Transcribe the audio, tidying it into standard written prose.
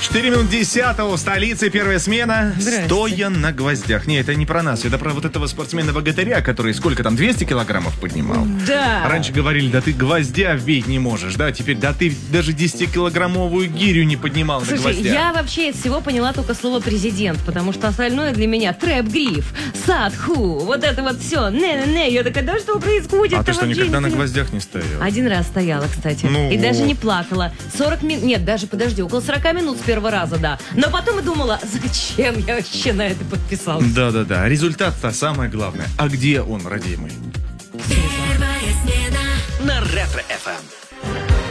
4 минут 10-го в столице, первая смена. Стоя на гвоздях. Не, это не про нас, это про вот этого спортсмена-богатыря, который сколько там, 200 килограммов поднимал? Да. Раньше говорили, да ты гвоздя вбить не можешь, да? Теперь, да ты даже 10-килограммовую гирю не поднимал. Слушай, на гвоздях. я вообще из всего поняла только слово президент, потому что остальное для меня трэп-гриф, садху, вот это вот все. Не-не-не, я такая, да что происходит? А ты что, вообще никогда не на понимаю. гвоздях не стоял? Один раз стояла, кстати. Ну и даже вот. не плакала. 40 минут, нет, даже, подожди, около 40 минут с первого раза, да. Но потом и думала, зачем я вообще на это подписалась? Да-да-да, результат-то самое главное. А где он, родимый? Первая смена на Ретро-ФМ.